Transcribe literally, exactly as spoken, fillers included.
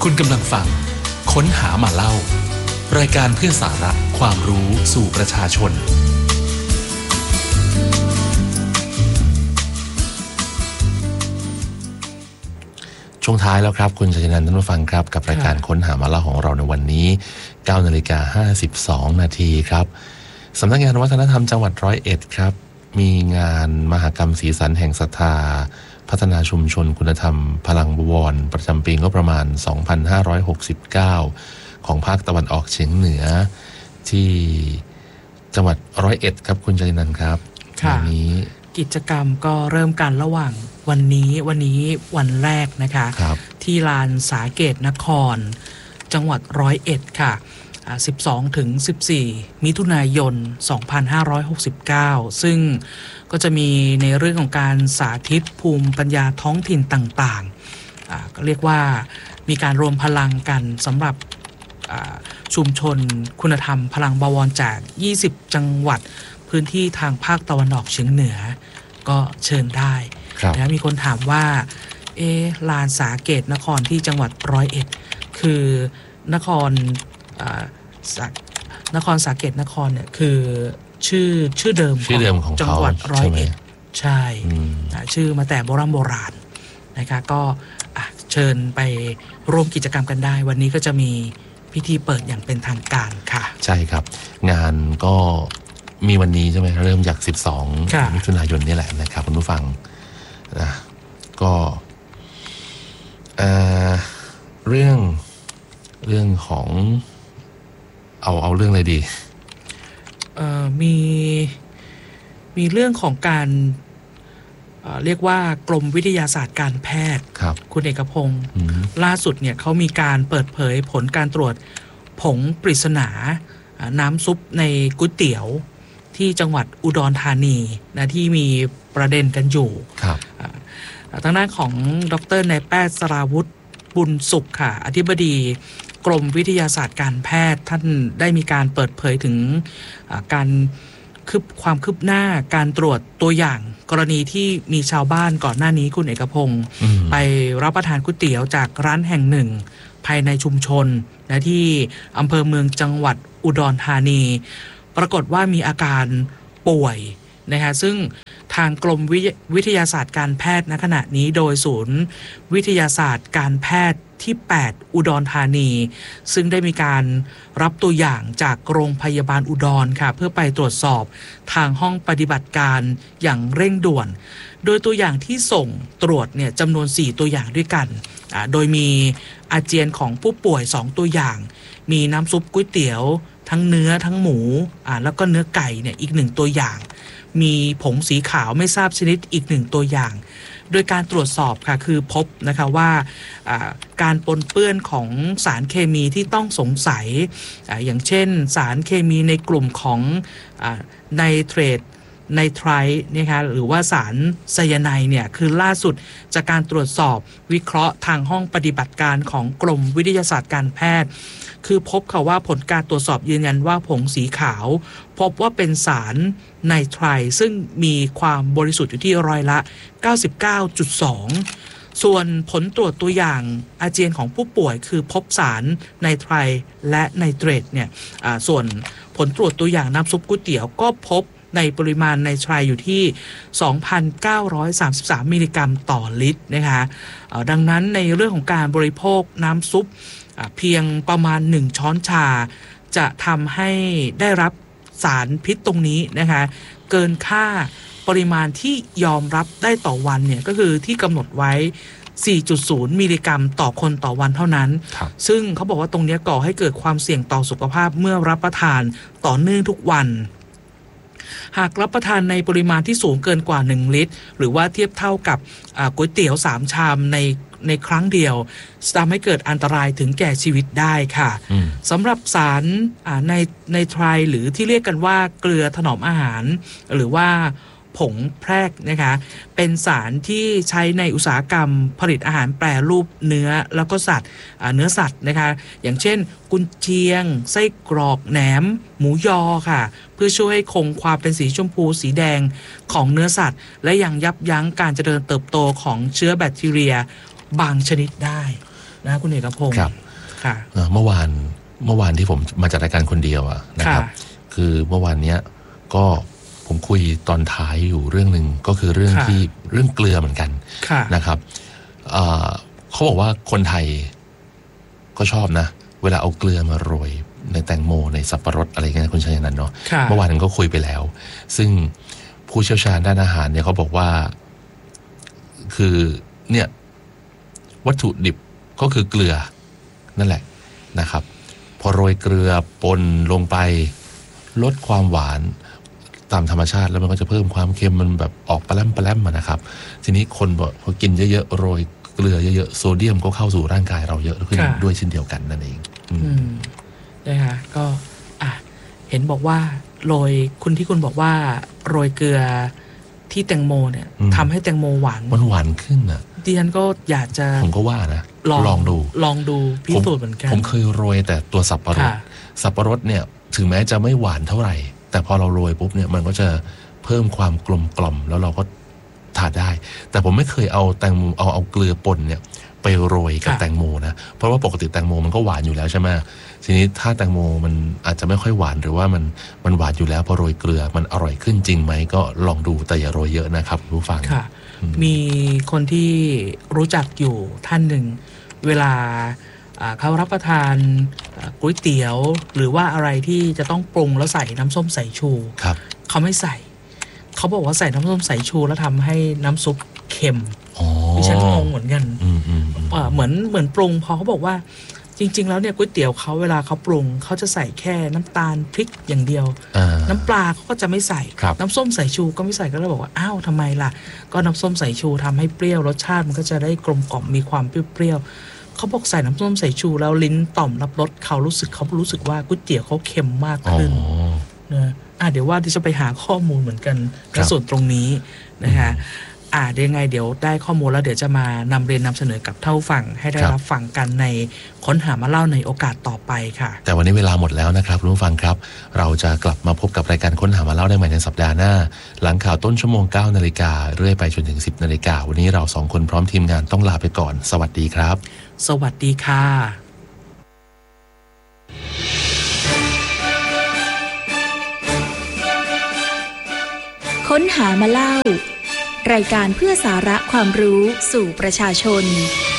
คุณกำลังฟังค้นหามาเล่ารายการเพื่อสาระความรู้สู่ประชาชนช่วงท้ายแล้วครับคุณชัยนันท์ท่านผู้ฟังครับกับรายการค้นหามาเล่าของเราในวันนี้ เก้านาฬิกาห้าสิบสองนาทีครับสำนักงานวัฒนธรรมจังหวัดร้อยเอ็ดครับมีงานมหกรรมสีสันแห่งศรัทธาพัฒนาชุมชนคุณธรรมพลังบวรประจำปีงบประมาณสองพันห้าร้อยหกสิบเก้าของภาคตะวันออกเฉียงเหนือที่จังหวัดร้อยเอ็ดครับคุณชัยนันท์ครับวันนี้กิจกรรมก็เริ่มกันระหว่างวันนี้วันนี้วันแรกนะคะที่ลานสาเกตนครจังหวัดร้อยเอ็ดค่ะสิบสองถึงสิบสี่มิถุนายนสองพันห้าร้อยหกสิบเก้าซึ่งก็จะมีในเรื่องของการสาธิตภูมิปัญญาท้องถิ่นต่างๆก็เรียกว่ามีการรวมพลังกันสำหรับชุมชนคุณธรรมพลังบวรจากยี่สิบจังหวัดพื้นที่ทางภาคตะวันออกเฉียงเหนือก็เชิญได้นะมีคนถามว่าเอลานสาเกตนครที่จังหวัดร้อยเอ็ดคือนครนครสาเกตนครเนี่ยคือชื่อชื่อเดิมของจังหวัดร้อยเอ็ดใช่ชื่อมาแต่โบราณโบราณนะคะก็เชิญไปร่วมกิจกรรมกันได้วันนี้ก็จะมีพิธีเปิดอย่างเป็นทางการค่ะใช่ครับงานก็มีวันนี้ใช่ไหมเริ่มจากสิบสองมิถุนายนนี่แหละนะครับคุณผู้ฟังนะก็เอ่อเรื่องเรื่องของเอาเอาเรื่องอะไรดีเอ่อมีมีเรื่องของการเอ่อเรียกว่ากรมวิทยาศาสตร์การแพทย์ครับคุณเอกพงศ์ล่าสุดเนี่ยเขามีการเปิดเผยผลการตรวจผงปริศนาน้ำซุปในก๋วยเตี๋ยวที่จังหวัดอุดรธานีนะที่มีประเด็นกันอยู่ครับทางด้านของดร.นายแพทย์สราวุฒิบุญสุขค่ะอธิบดีกรมวิทยาศาสตร์การแพทย์ท่านได้มีการเปิดเผยถึงการคืบความคืบหน้าการตรวจตัวอย่างกรณีที่มีชาวบ้านก่อนหน้านี้คุณเอกพงศ์ไปรับประทานก๋วยเตี๋ยวจากร้านแห่งหนึ่งภายในชุมชนและที่อำเภอเมืองจังหวัดอุดรธานีปรากฏว่ามีอาการป่วยนะคะซึ่งทางกรมวิทยาศาสตร์การแพทย์ณขณะนี้โดยศูนย์วิทยาศาสตร์การแพทย์ที่แปดอุดรธานีซึ่งได้มีการรับตัวอย่างจากโรงพยาบาลอุดรค่ะเพื่อไปตรวจสอบทางห้องปฏิบัติการอย่างเร่งด่วนโดยตัวอย่างที่ส่งตรวจเนี่ยจำนวนสี่ตัวอย่างด้วยกันโดยมีอาเจียนของผู้ป่วยสองตัวอย่างมีน้ำซุปก๋วยเตี๋ยวทั้งเนื้อทั้งหมูอ่าแล้วก็เนื้อไก่เนี่ยอีกหนึ่งตัวอย่างมีผงสีขาวไม่ทราบชนิดอีกหนึ่งตัวอย่างโดยการตรวจสอบค่ะคือพบนะคะว่าการปนเปื้อนของสารเคมีที่ต้องสงสัยอย่างเช่นสารเคมีในกลุ่มของไนเตรตไนไตรท์นะคะหรือว่าสารไซยาไนด์เนี่ยคือล่าสุดจากการตรวจสอบวิเคราะห์ทางห้องปฏิบัติการของกรมวิทยาศาสตร์การแพทย์คือพบค่ะว่าผลการตรวจสอบยืนยันว่าผงสีขาวพบว่าเป็นสารไนไตรท์ซึ่งมีความบริสุทธิ์อยู่ที่ร้อยละ เก้าสิบเก้าจุดสอง ส่วนผลตรวจตัวอย่างอาเจียนของผู้ป่วยคือพบสารไนไตรท์และไนเตรตเนี่ยส่วนผลตรวจตัวอย่างน้ำซุปก๋วยเตี๋ยวก็พบในปริมาณไนไตรท์อยู่ที่ สองพันเก้าร้อยสามสิบสาม มิลลิกรัมต่อลิตรนะคะดังนั้นในเรื่องของการบริโภคน้ำซุปเพียงประมาณหนึ่งช้อนชาจะทำให้ได้รับสารพิษตรงนี้นะคะเกินค่าปริมาณที่ยอมรับได้ต่อวันเนี่ยก็คือที่กำหนดไว้ สี่จุดศูนย์ มิลลิกรัมต่อคนต่อวันเท่านั้นซึ่งเขาบอกว่าตรงนี้ก่อให้เกิดความเสี่ยงต่อสุขภาพเมื่อรับประทานต่อเนื่องทุกวันหากรับประทานในปริมาณที่สูงเกินกว่าหนึ่งลิตรหรือว่าเทียบเท่ากับก๋วยเตี๋ยวสามชามในในครั้งเดียวทำให้เกิดอันตรายถึงแก่ชีวิตได้ค่ะสำหรับสารในในไตรหรือที่เรียกกันว่าเกลือถนอมอาหารหรือว่าผงแพรกนะคะเป็นสารที่ใช้ในอุตสาหกรรมผลิตอาหารแปรรูปเนื้อแล้วก็สัตว์เนื้อสัตว์นะคะอย่างเช่นกุนเชียงไส้กรอกแหนมหมูยอค่ะเพื่อช่วยให้คงความเป็นสีชมพูสีแดงของเนื้อสัตว์และยังยับยั้งการเจริญเติบโตของเชื้อแบคทีเรียบางชนิดได้นะคุณเอกพงศ์ครับค่ะเมื่อวานเมื่อวานที่ผมมาจัดรายการคนเดียวอะนะครับคือเมื่อวานเนี้ยก็ผมคุยตอนท้ายอยู่เรื่องหนึ่งก็คือเรื่องที่เรื่องเกลือเหมือนกันนะครับเขาบอกว่าคนไทยก็ชอบนะเวลาเอาเกลือมาโรยในแตงโมในสับปะรดอะไรเงี้ยคุณชัยนันท์เนาะเมื่อวานนั้นก็คุยไปแล้วซึ่งผู้เชี่ยวชาญด้านอาหารเนี่ยเขาบอกว่าคือเนี่ยวัตถุดิบก็คือเกลือนั่นแหละนะครับพอโรยเกลือปนลงไปลดความหวานตามธรรมชาติแล้วมันก็จะเพิ่มความเค็มมันแบบออกปลาแรมปลาแรมมานะครับทีนี้คนพอกินเยอะๆโรยเกลือเยอะๆโซเดียมก็เข้าสู่ร่างกายเราเยอะขึ้นด้วยเช่นเดียวกันนั่นเองอืมนะคะก็อ่ะเห็นบอกว่าโรยคุณที่คุณบอกว่าโรยเกลือที่แตงโมเนี่ยทำให้แตงโมหวานมันหวานขึ้นอ่ะดิฉันก็อยากจะผมก็ว่านะลองดูลองดูพิสูจน์เหมือนกันผมเคยโรยแต่ตัวสับปะรดสับปะรดเนี่ยถึงแม้จะไม่หวานเท่าไหร่แต่พอเราโรยปุ๊บเนี่ยมันก็จะเพิ่มความกลมกล่อมแล้วเราก็ทานได้แต่ผมไม่เคยเอาแตงโมเอาเอาเกลือป่นเนี่ยไปโรยกับแตงโมนะเพราะว่าปกติแตงโมมันก็หวานอยู่แล้วใช่ไหมทีนี้ถ้าแตงโมมันอาจจะไม่ค่อยหวานหรือว่ามันมันหวานอยู่แล้วพอโรยเกลือมันอร่อยขึ้นจริงไหมก็ลองดูแต่อย่าโรยเยอะนะครับผู้ฟังค่ะมีคนที่รู้จักอยู่ท่านหนึ่งเวลาเขารับประทานก๋วยเตี๋ยวหรือว่าอะไรที่จะต้องปรุงแล้วใส่น้ำส้มสายชูเขาไม่ใส่เขาบอกว่าใส่น้ำส้มสายชูแล้วทำให้น้ำซุปเค็มดิฉันงงเหมือนกันเหมือนเหมือนปรุงพอเขาบอกว่าจริงๆแล้วเนี่ยก๋วยเตี๋ยวเขาเวลาเขาปรุงเขาจะใส่แค่น้ำตาลพริกอย่างเดียวน้ำปลาเขาก็จะไม่ใส่น้ำส้มสายชูก็ไม่ใส่ก็เลยบอกว่าอ้าวทำไมล่ะก็น้ำส้มสายชูทำให้เปรี้ยวรสชาติมันก็จะได้กลมกล่อมมีความเปรี้ยวเขาบอกใส่น้ำส้มสายชูแล้วลิ้นต่อมรับรสเขารู้สึกเขารู้สึกว่าก๋วยเตี๋ยวเขาเค็มมากขึ้นนะอ่ะเดี๋ยวว่าที่จะไปหาข้อมูลเหมือนกันในส่วนตรงนี้นะคะอ่ายังไงเดี๋ยวได้ข้อมูลแล้วเดี๋ยวจะมานำเรียนนำเสนอกับเท่าฟังให้ได้รับฟังกันในค้นหามาเล่าในโอกาสต่อไปค่ะแต่วันนี้เวลาหมดแล้วนะครับคุณผู้ฟังครับเราจะกลับมาพบกับรายการค้นหามาเล่าได้ใหม่ในสัปดาห์หน้าหลังข่าวต้นชั่วโมงเก้านาฬิกาเรื่อยไปจนถึงสิบนาฬิกาวันนี้เราสองคนพร้อมทีมงานต้องลาไปก่อนสวัสดีครับสวัสดีค่ะค้นหามาเล่ารายการเพื่อสาระความรู้สู่ประชาชน